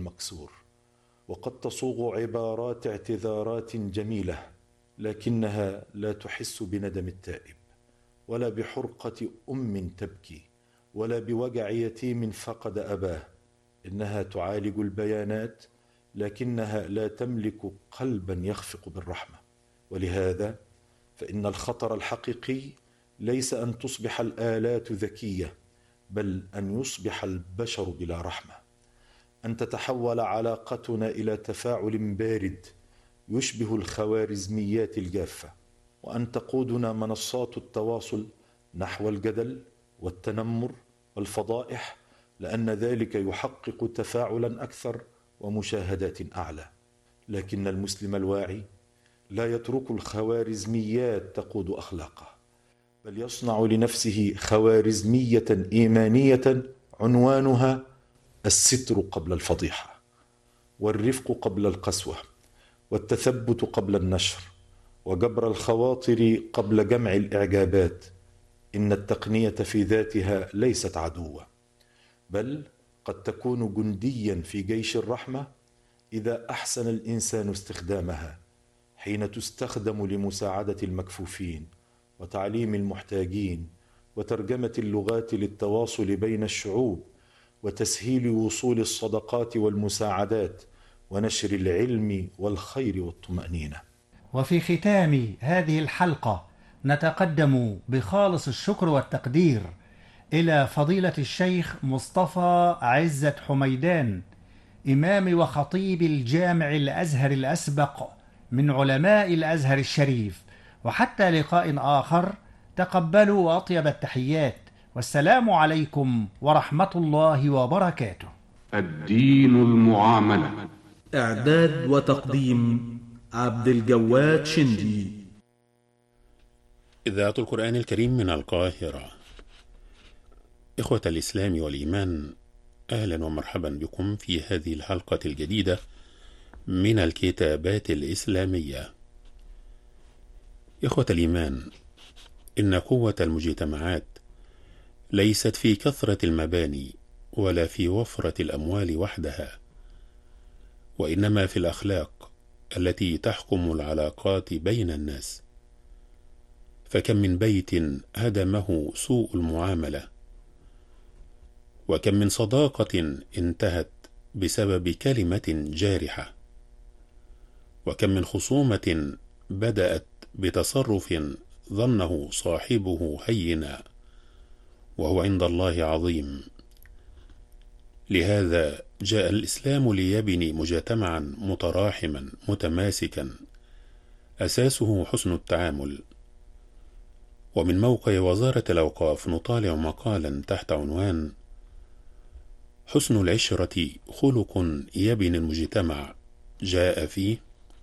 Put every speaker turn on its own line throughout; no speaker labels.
المكسور، وقد تصوغ عبارات اعتذارات جميلة، لكنها لا تحس بندم التائب، ولا بحرقة تبكي، ولا بوجع يتيم فقد أباه. إنها تعالج البيانات، لكنها لا تملك قلبا يخفق بالرحمة. ولهذا فإن الخطر الحقيقي ليس أن تصبح الآلات ذكية، بل أن يصبح البشر بلا رحمة، أن تتحول علاقتنا إلى تفاعل بارد يشبه الخوارزميات الجافة، وأن تقودنا منصات التواصل نحو الجدل والتنمر والفضائح، لأن ذلك يحقق تفاعلا أكثر ومشاهدات أعلى. لكن المسلم الواعي لا يترك الخوارزميات تقود أخلاقه، بل يصنع لنفسه خوارزمية إيمانية عنوانها الستر قبل الفضيحة، والرفق قبل القسوة، والتثبت قبل النشر، وجبر الخواطر قبل جمع الإعجابات. إن التقنية في ذاتها ليست عدوة، بل قد تكون جنديا في جيش الرحمة إذا أحسن الإنسان استخدامها، حين تستخدم لمساعدة المكفوفين وتعليم المحتاجين وترجمة اللغات للتواصل بين الشعوب وتسهيل وصول الصدقات والمساعدات ونشر العلم والخير والطمأنينة.
وفي ختام هذه الحلقة نتقدم بخالص الشكر والتقدير إلى فضيلة الشيخ مصطفى عزت حميدان، إمام وخطيب الجامع الأزهر الأسبق من علماء الأزهر الشريف. وحتى لقاء آخر، تقبلوا أطيب التحيات، والسلام عليكم ورحمة الله وبركاته.
الدين المعاملة.
إعداد وتقديم عبد الجواد شندي.
إذاعة القرآن الكريم من القاهرة. إخوة الإسلام والإيمان، أهلا ومرحبا بكم في هذه الحلقة الجديدة من الكتابات الإسلامية. إخوة الإيمان، إن قوة المجتمعات ليست في كثرة المباني ولا في وفرة الأموال وحدها، وإنما في الأخلاق التي تحكم العلاقات بين الناس. فكم من بيت هدمه سوء المعاملة، وكم من صداقة انتهت بسبب كلمة جارحة، وكم من خصومة بدأت بتصرف ظنه صاحبه هينا وهو عند الله عظيم. لهذا جاء الإسلام ليبني مجتمعا متراحما متماسكا أساسه حسن التعامل. ومن موقع وزارة الأوقاف نطالع مقالا تحت عنوان حسن العشرة خلق يبني المجتمع، جاء فيه: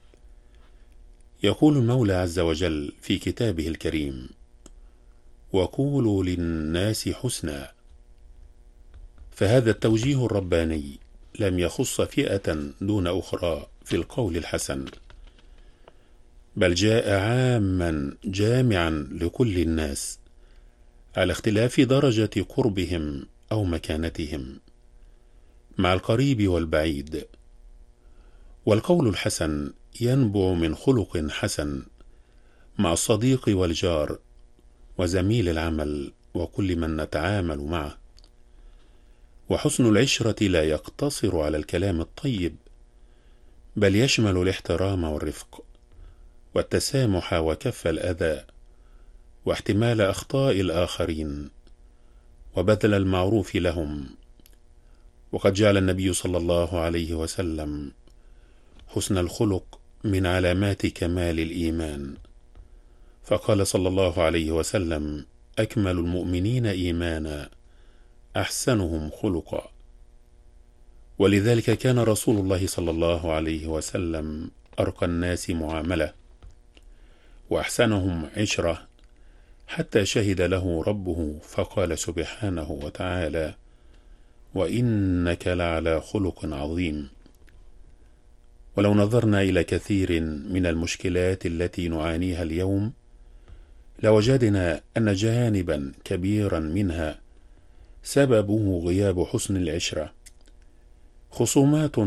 يقول المولى عز وجل في كتابه الكريم: وقولوا للناس حسنا. فهذا التوجيه الرباني لم يخص فئة دون أخرى في القول الحسن، بل جاء عاما جامعا لكل الناس على اختلاف درجة قربهم أو مكانتهم، مع القريب والبعيد. والقول الحسن ينبع من خلق حسن مع الصديق والجار وزميل العمل وكل من نتعامل معه. وحسن العشرة لا يقتصر على الكلام الطيب، بل يشمل الاحترام والرفق والتسامح وكف الأذى واحتمال أخطاء الآخرين وبذل المعروف لهم. وقد جعل النبي صلى الله عليه وسلم حسن الخلق من علامات كمال الإيمان، فقال صلى الله عليه وسلم: أكمل المؤمنين إيمانا أحسنهم خلقا. ولذلك كان رسول الله صلى الله عليه وسلم أرقى الناس معاملة وأحسنهم عشرة، حتى شهد له ربه فقال سبحانه وتعالى: وإنك لعلى خلق عظيم. ولو نظرنا إلى كثير من المشكلات التي نعانيها اليوم، لوجدنا أن جانبا كبيرا منها سببه غياب حسن العشرة. خصومات